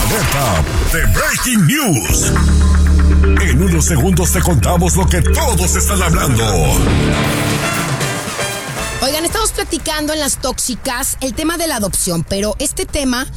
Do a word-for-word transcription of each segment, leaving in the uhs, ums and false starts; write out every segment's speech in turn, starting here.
alerta de Breaking News. En unos segundos te contamos lo que todos están hablando. Oigan, estamos platicando en Las Tóxicas el tema de la adopción, pero este tema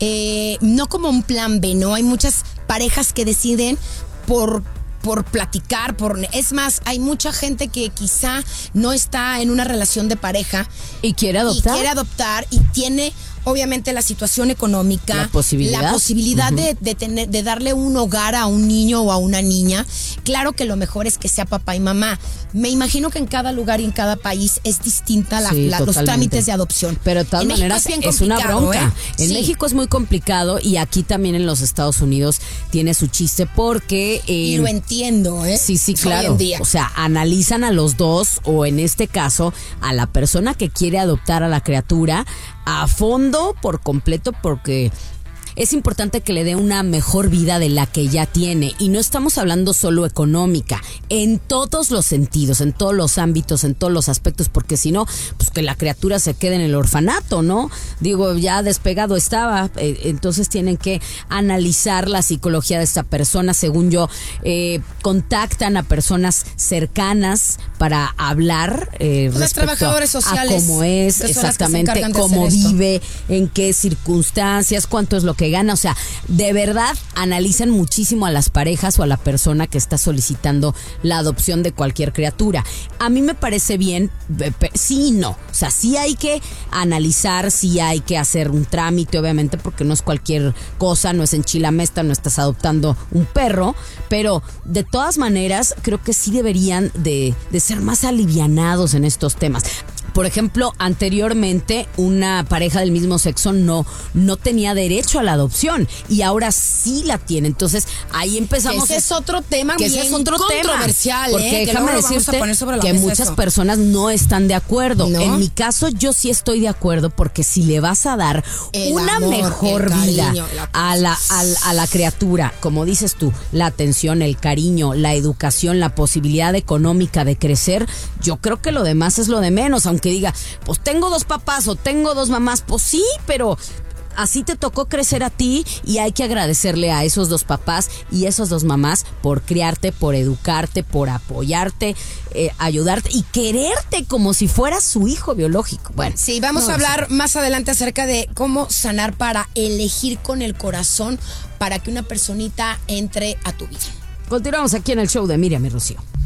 eh, no como un plan B, ¿no? Hay muchas parejas que deciden por... por platicar, por es más, hay mucha gente que quizá no está en una relación de pareja y quiere adoptar, y quiere adoptar y tiene obviamente la situación económica, la posibilidad, la posibilidad uh-huh. de, de tener, de darle un hogar a un niño o a una niña. Claro que lo mejor es que sea papá y mamá. Me imagino que en cada lugar y en cada país es distinta la, sí, la, los trámites de adopción. Pero de todas en maneras es, es una bronca. ¿eh? En sí. México es muy complicado y aquí también en los Estados Unidos tiene su chiste porque... Eh, y lo entiendo, ¿eh? Sí, sí, claro. Hoy en día. O sea, analizan a los dos o en este caso a la persona que quiere adoptar a la criatura a fondo por completo porque... es importante que le dé una mejor vida de la que ya tiene. Y no estamos hablando solo económica, en todos los sentidos, en todos los ámbitos, en todos los aspectos, porque si no, pues que la criatura se quede en el orfanato, ¿no? Digo, ya despegado estaba, eh, entonces tienen que analizar la psicología de esta persona. Según yo, eh, contactan a personas cercanas para hablar eh, pues respecto trabajadores sociales, a cómo es, exactamente, cómo vive, en qué circunstancias, cuánto es lo que gana. O sea, de verdad analizan muchísimo a las parejas o a la persona que está solicitando la adopción de cualquier criatura. A mí me parece bien, sí y no. O sea, sí hay que analizar, sí hay que hacer un trámite, obviamente, porque no es cualquier cosa, no es enchilamesta, no estás adoptando un perro, pero de todas maneras creo que sí deberían de, de ser más alivianados en estos temas. Por ejemplo, anteriormente una pareja del mismo sexo no, no tenía derecho a la adopción y ahora sí la tiene. Entonces ahí empezamos. Ese es otro tema que bien ese es otro controversial, tema, porque ¿eh? déjame decirte que muchas eso. personas no están de acuerdo. ¿No? En mi caso yo sí estoy de acuerdo porque si le vas a dar el una amor, mejor vida cariño, la a, la, a, a la criatura, como dices tú, la atención, el cariño, la educación, la posibilidad económica de crecer, yo creo que lo demás es lo de menos, aunque diga, pues tengo dos papás o tengo dos mamás, pues sí, pero así te tocó crecer a ti y hay que agradecerle a esos dos papás y esas dos mamás por criarte, por educarte, por apoyarte, eh, ayudarte y quererte como si fueras su hijo biológico. Bueno, sí, vamos no, a hablar sí. más adelante acerca de cómo sanar para elegir con el corazón para que una personita entre a tu vida. Continuamos aquí en el show de Miriam y Rocío.